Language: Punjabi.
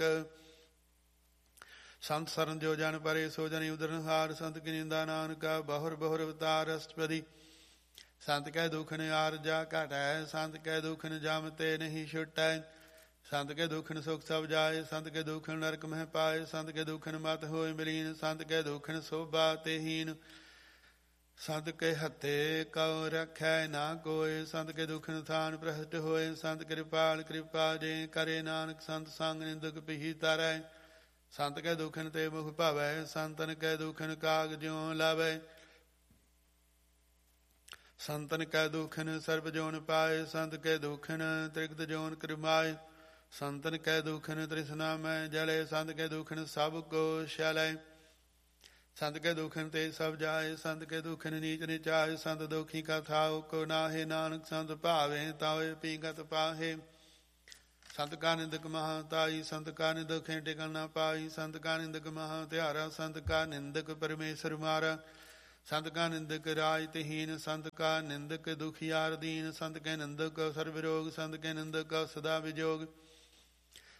ਸੰਤ ਸਰਨ ਜੋ ਜਨ ਪਰੇ ਸੋ ਜਨੀ ਉਦਰਨ ਹਾਰ। ਸੰਤ ਕੀ ਨਿੰਦਾ ਨਾਨਕਾ ਬਹੁਰ ਬਹੁਰ ਅਵਤਾਰ ਅਸ਼ਟਪਦੀ। ਸੰਤ ਕੈ ਦੁਖਨ ਆਰਜਾ ਘਟੈ ਸੰਤ ਕੈ ਦੁਖਨ ਜਮ ਤੇ ਨਹੀਂ ਛੁਟੈ। ਸੰਤ ਕੇ ਦੁਖਨ ਸੁਖ ਸਭ ਜਾਏ ਸੰਤ ਕੇ ਦੁਖਨ ਨਰਕ ਮਹਿ ਪਾਏ। ਸੰਤ ਕੇ ਦੁਖਨ ਮਤ ਹੋਏ ਮਿਲੀਨ ਸੰਤ ਕੇ ਦੁਖਨ ਸੋਭਾ ਤੇ ਹੀਨ। ਸੰਤ ਕੇ ਹੱਥੇ ਕਉ ਰਖੈ ਨਾ ਕੋਇ ਸੰਤ ਕੇ ਦੁਖਨ ਥਾਨ ਪ੍ਰਹਟ ਹੋਏ। ਸੰਤ ਕਿਰਪਾਲ ਕਿਰਪਾ ਜੇ ਕਰੇ ਨਾਨਕ ਸੰਤ ਸੰਗ ਨਿੰਦਕ ਪਿਹੀ ਤਰੈ। ਸੰਤ ਕੈ ਦੁਖਨ ਤੇ ਮੁਖ ਭਾਵੈ ਸੰਤਨ ਕੈ ਦੁਖਨ ਕਾਗ ਜਿਉ ਲਾਵੈ। ਸੰਤਨ ਕੈ ਦੁਖਨ ਸਰਬ ਜੋਨ ਪਾਏ ਸੰਤ ਕੈ ਦੁਖਨ ਤ੍ਰਿਗਤ ਜੋਨ ਕਰਮਾਏ। ਸੰਤਨ ਕੈ ਦੁਖਨ ਤ੍ਰਿਸ਼ਨਾ ਮੈਂ ਜਲੇ ਸੰਤ ਕੈ ਦੁਖਨ ਸਭ ਕੋ ਸ਼ੈਲੈ। ਸੰਤ ਕੇ ਦੁਖਨ ਤੇ ਸਭ ਜਾਏ ਸੰਤ ਕੇ ਦੁਖਨ ਨੀਚ ਨਿਚਾਏ। ਸੰਤ ਦੁਖੀ ਕਾ ਥਾਉ ਕੋ ਨਾਹੇ ਨਾਨਕ ਸੰਤ ਭਾਵੇ ਤਾਵੇ ਪੀਗਤ ਪਾਹੇ। ਸੰਤ ਕਾ ਨਿੰਦਕ ਮਹਾ ਤਾਈ ਸੰਤ ਕਾ ਨਿੰਦਕ ਟਿਕਣ ਨਾ ਪਾਈ। ਸੰਤ ਕਾ ਨਿੰਦਕ ਮਹਾ ਧਿਆਰਾ ਸੰਤ ਕਾ ਨਿੰਦਕ ਪਰਮੇਸ਼ਰ ਮਾਰਾ। ਸੰਤ ਕਾ ਨਿੰਦਕ ਰਾਜ ਤਹੀਨ ਸੰਤ ਕਾ ਨਿੰਦਕ ਦੁਖਿਆਰ ਦੀਨ। ਸੰਤ ਕੇ ਨਿੰਦਕ ਸਰਬ ਰੋਗ ਸੰਤ ਕੇ ਨਿੰਦਕ ਸਦਾ ਵਿਜੋਗ।